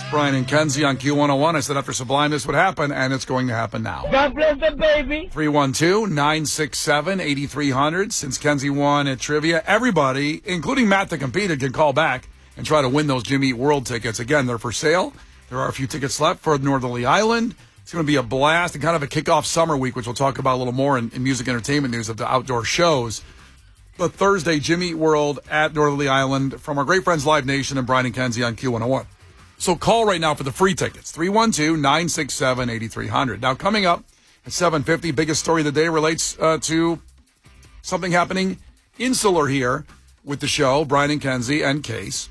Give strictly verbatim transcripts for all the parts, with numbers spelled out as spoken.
Brian and Kenzie on Q one oh one. I said after Sublime this would happen, and it's going to happen now. God bless the baby. three one two, nine six seven, eight three zero zero. Since Kenzie won at trivia, everybody, including Matt that competed, can call back and try to win those Jimmy Eat World tickets. Again, they're for sale. There are a few tickets left for Northerly Island. It's going to be a blast and kind of a kickoff summer week, which we'll talk about a little more in, in music entertainment news of the outdoor shows. But Thursday, Jimmy Eat World at Northerly Island from our great friends Live Nation and Brian and Kenzie on Q one oh one. So call right now for the free tickets, three one two, nine six seven, eight three zero zero. Now, coming up at seven fifty, biggest story of the day relates uh, to something happening insular here with the show, Brian and Kenzie and Case.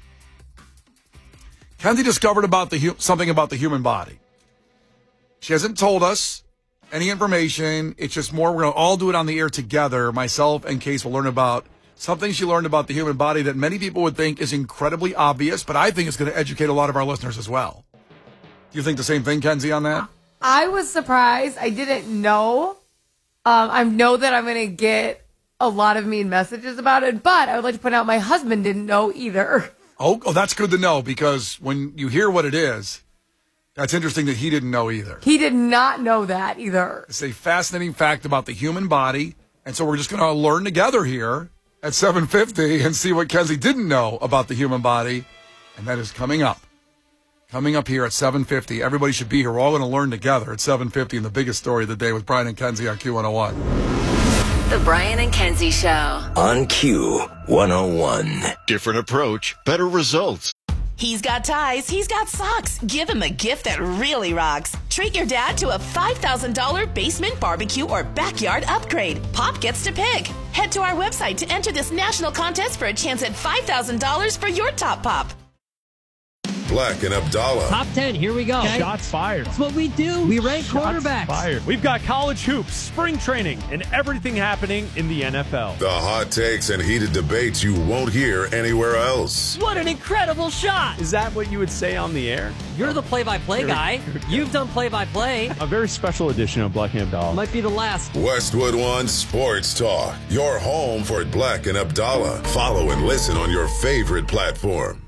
Kenzie discovered about the hu- something about the human body. She hasn't told us any information. It's just more, we're going to all do it on the air together. Myself and Case will learn about something she learned about the human body that many people would think is incredibly obvious, but I think it's going to educate a lot of our listeners as well. Do you think the same thing, Kenzie, on that? I was surprised. I didn't know. Um, I know that I'm going to get a lot of mean messages about it, but I would like to point out my husband didn't know either. Oh, oh, that's good to know, because when you hear what it is, that's interesting that he didn't know either. He did not know that either. It's a fascinating fact about the human body, and so we're just going to learn together here at seven fifty and see what Kenzie didn't know about the human body, and that is coming up. Coming up here at seven fifty. Everybody should be here. We're all going to learn together at seven fifty in the biggest story of the day with Brian and Kenzie on Q one oh one. The Brian and Kenzie Show. On Q one oh one. Different approach, better results. He's got ties, he's got socks. Give him a gift that really rocks. Treat your dad to a five thousand dollars basement barbecue or backyard upgrade. Pop gets to pick. Head to our website to enter this national contest for a chance at five thousand dollars for your top pop. Black and Abdallah. Top ten, here we go. Okay. Shots fired. That's what we do. We rank Shots quarterbacks. Fired. We've got college hoops, spring training, and everything happening in the N F L. The hot takes and heated debates you won't hear anywhere else. What an incredible shot. Is that what you would say on the air? You're the play-by-play guy. You've done play-by-play. A very special edition of Black and Abdallah. Might be the last. Westwood One Sports Talk. Your home for Black and Abdallah. Follow and listen on your favorite platform.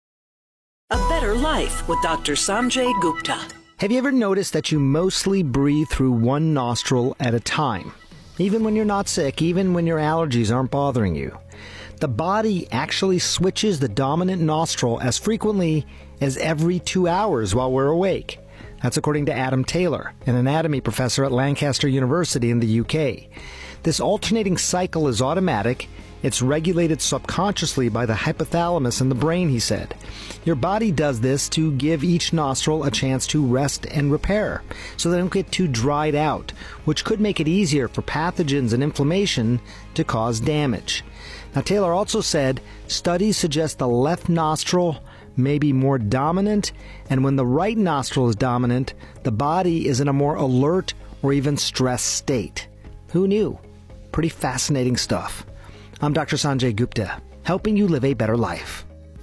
A Better Life with Doctor Sanjay Gupta. Have you ever noticed that you mostly breathe through one nostril at a time? Even when you're not sick, even when your allergies aren't bothering you. The body actually switches the dominant nostril as frequently as every two hours while we're awake. That's according to Adam Taylor, an anatomy professor at Lancaster University in the U K. This alternating cycle is automatic. It's regulated subconsciously by the hypothalamus in the brain, he said. Your body does this to give each nostril a chance to rest and repair, so they don't get too dried out, which could make it easier for pathogens and inflammation to cause damage. Now, Taylor also said studies suggest the left nostril may be more dominant, and when the right nostril is dominant, the body is in a more alert or even stressed state. Who knew? Pretty fascinating stuff. I'm Doctor Sanjay Gupta, helping you live a better life.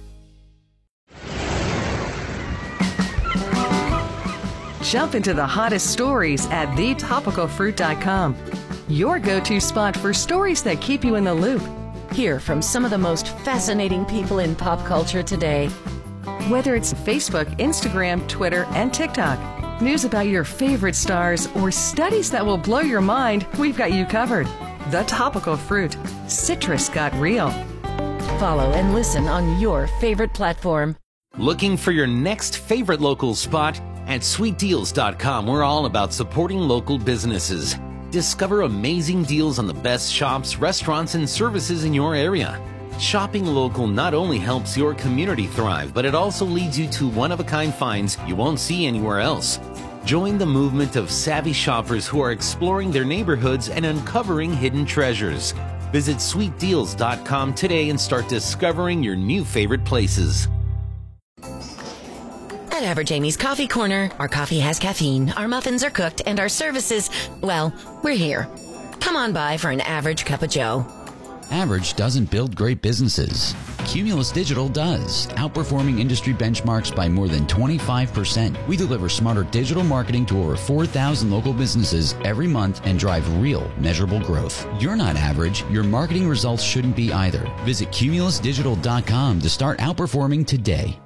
Jump into the hottest stories at the topical fruit dot com. Your go-to spot for stories that keep you in the loop. Hear from some of the most fascinating people in pop culture today. Whether it's Facebook, Instagram, Twitter, and TikTok, news about your favorite stars, or studies that will blow your mind, we've got you covered. The Topical Fruit. Citrus got real. Follow and listen on your favorite platform. Looking for your next favorite local spot? At sweet deals dot com, we're all about supporting local businesses. Discover amazing deals on the best shops, restaurants, and services in your area. Shopping local not only helps your community thrive, but it also leads you to one-of-a-kind finds you won't see anywhere else. Join the movement of savvy shoppers who are exploring their neighborhoods and uncovering hidden treasures. Visit sweet deals dot com today and start discovering your new favorite places. At Average Amy's Coffee Corner, our coffee has caffeine, our muffins are cooked, and our services, well, we're here. Come on by for an average cup of joe. Average doesn't build great businesses. Cumulus Digital does, outperforming industry benchmarks by more than twenty-five percent. We deliver smarter digital marketing to over four thousand local businesses every month and drive real, measurable growth. You're not average. Your marketing results shouldn't be either. Visit cumulus digital dot com to start outperforming today.